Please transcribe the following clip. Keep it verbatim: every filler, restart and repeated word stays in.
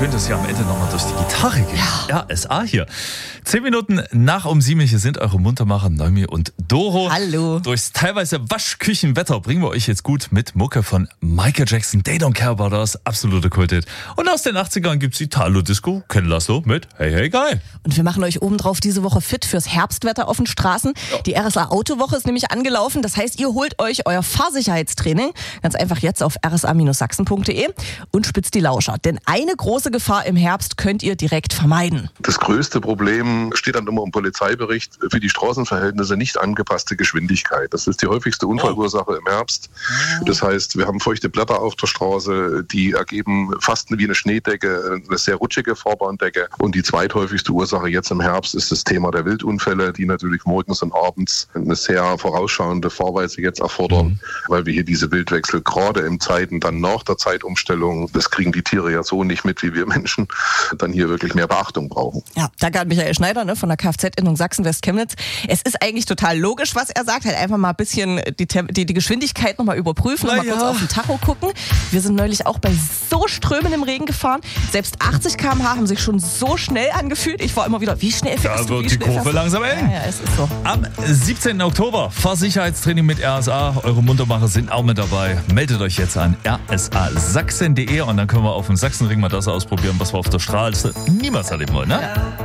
schön, dass ihr am Ende nochmal durch die Gitarre geht. Ja. R S A hier. Zehn Minuten nach um sieben, hier sind eure Muntermacher Noemi und Doro. Hallo. Durchs teilweise Waschküchenwetter bringen wir euch jetzt gut mit Mucke von Michael Jackson. They Don't Care About Us, absolute Kulthit. Und aus den achtzigern gibt's die Italo-Disco, Ken Lasso mit Hey Hey Guy. Und wir machen euch obendrauf diese Woche fit fürs Herbstwetter auf den Straßen. Ja. Die R S A Autowoche ist nämlich angelaufen. Das heißt, ihr holt euch euer Fahrsicherheitstraining ganz einfach jetzt auf r s a Bindestrich sachsen punkt d e und spitzt die Lauscher. Denn eine große Gefahr im Herbst könnt ihr direkt vermeiden. Das größte Problem steht dann immer im Polizeibericht: für die Straßenverhältnisse nicht angepasste Geschwindigkeit. Das ist die häufigste Unfallursache im Herbst. Das heißt, wir haben feuchte Blätter auf der Straße, die ergeben fast wie eine Schneedecke, eine sehr rutschige Fahrbahndecke. Und die zweithäufigste Ursache jetzt im Herbst ist das Thema der Wildunfälle, die natürlich morgens und abends eine sehr vorausschauende Fahrweise jetzt erfordern, mhm. weil wir hier diese Wildwechsel gerade in Zeiten dann nach der Zeitumstellung, das kriegen die Tiere ja so nicht mit wie wir Menschen, dann hier wirklich mehr Beachtung brauchen. Ja, danke an Michael Schneider ne, von der Kfz-Innung Sachsen-West-Chemnitz. Es ist eigentlich total logisch, was er sagt. Halt einfach mal ein bisschen die, die, die Geschwindigkeit nochmal überprüfen und mal ja. kurz auf den Tacho gucken. Wir sind neulich auch bei so strömendem Regen gefahren. Selbst achtzig Kilometer pro Stunde haben sich schon so schnell angefühlt. Ich war immer wieder, wie schnell fährst da du? Da wird die Kurve langsam eng. Ja, ja, es ist so. Am siebzehnten Oktober Fahrsicherheitstraining mit R S A. Eure Muntermacher sind auch mit dabei. Meldet euch jetzt an r s a sachsen punkt d e und dann können wir auf dem Sachsenring mal das ausprobieren, was wir auf der Straße niemals erleben wollen. Ne? Ja.